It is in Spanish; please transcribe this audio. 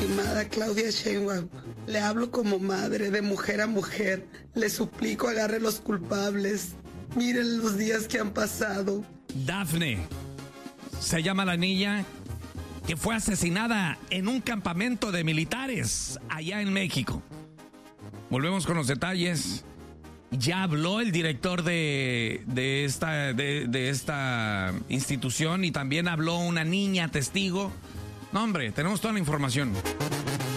amada Claudia Sheinbaum, le hablo como madre, de mujer a mujer. Le suplico agarre los culpables. Miren los días que han pasado. Dafne, se llama la niña que fue asesinada en un campamento de militares allá en México. Volvemos con los detalles. Ya habló el director de esta institución y también habló una niña testigo. No, hombre, tenemos toda la información.